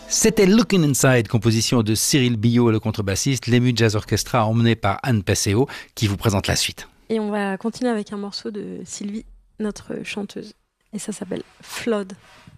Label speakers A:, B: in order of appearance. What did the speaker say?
A: C'était Looking Inside, composition de Cyril Billot, le contrebassiste, l'EMU Jazz Orchestra emmené par Anne Passeo, qui vous présente la suite.
B: Et on va continuer avec un morceau de Sylvie, notre chanteuse. Et ça s'appelle Flood.